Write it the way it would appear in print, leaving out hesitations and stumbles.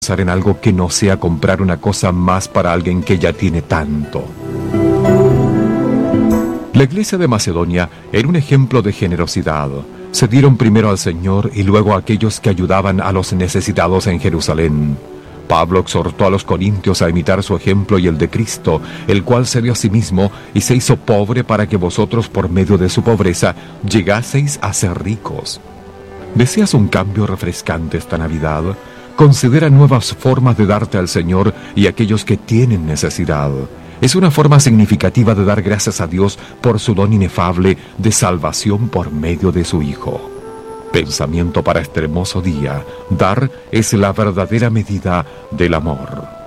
en algo que no sea comprar una cosa más para alguien que ya tiene tanto. La iglesia de Macedonia era un ejemplo de generosidad. Se dieron primero al Señor y luego a aquellos que ayudaban a los necesitados en Jerusalén. Pablo exhortó a los corintios a imitar su ejemplo y el de Cristo, el cual se dio a sí mismo y se hizo pobre para que vosotros por medio de su pobreza llegaseis a ser ricos. ¿Deseas un cambio refrescante esta Navidad? Considera nuevas formas de darte al Señor y a aquellos que tienen necesidad. Es una forma significativa de dar gracias a Dios por su don inefable de salvación por medio de su Hijo. Pensamiento para este hermoso día: dar es la verdadera medida del amor.